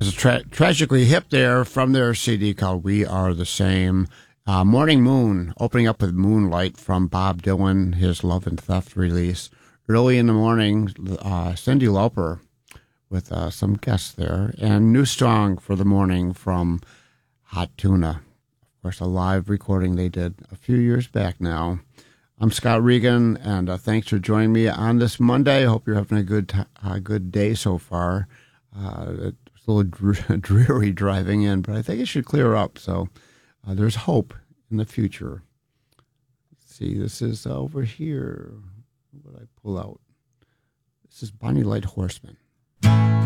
It's Tragically Hip there from their CD called We Are the Same. Morning Moon, opening up with Moonlight from Bob Dylan, his Love and Theft release. Early in the morning, Cyndi Lauper with some guests there. And New Strong for the morning from Hot Tuna. Of course, a live recording they did a few years back now. I'm Scott Regan, and thanks for joining me on this Monday. I hope you're having a good day so far. It's a little dreary driving in, but I think it should clear up. So there's hope in the future. Let's see, this is over here. What did I pull out? This is Bonnie Light Horseman.